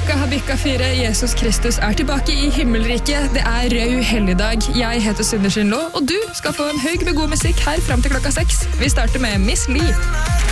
Klokka har bikket 4. Jesus Kristus tilbake i himmelriket. Det rød helligdag. Jeg heter Synne Skinlå, og du skal få en høyg med god musikk her frem til klokka 6. Vi starter med Miss Li.